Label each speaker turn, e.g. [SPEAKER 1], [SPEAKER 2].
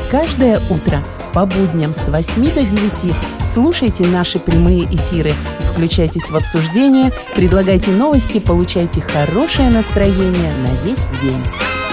[SPEAKER 1] Каждое утро по будням с 8 до 9 слушайте наши прямые эфиры, включайтесь в обсуждение, предлагайте новости, получайте хорошее настроение на весь день.